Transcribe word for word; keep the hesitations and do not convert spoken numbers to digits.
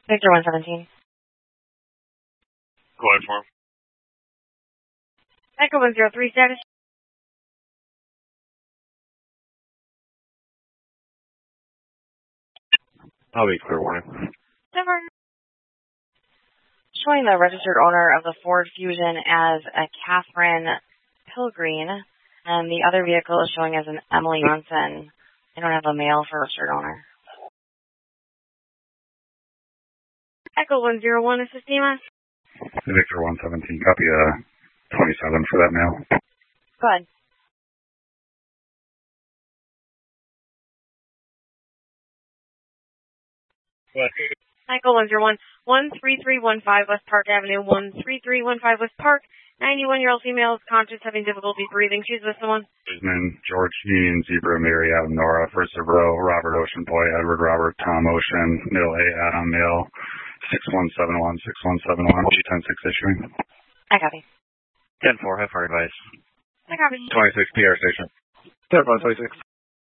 Victor one seventeen. Go ahead for him. Echo one zero three status. I'll be clear warning. Never. Showing the registered owner of the Ford Fusion as a Catherine Pilgreen, and the other vehicle is showing as an Emily Munson. I don't have a male for registered owner. Echo one zero one, this is Dima. Victor one seventeen, copy uh, twenty-seven for that mail. Go ahead. Go ahead. Michael one zero one, one three three one five West Park Avenue, one three three one five West Park. ninety-one-year-old female is conscious, having difficulty breathing. She's with someone. Guzman, George Union, Zebra, Mary Adam, Nora, First of Row, Robert Ocean Boy, Edward Robert, Tom Ocean, Middle A Adam, male, six one seven one, six one seven one, G ten six issuing. I copy. ten four, have our advice. I copy. twenty-six P R station. ten four, twenty-six.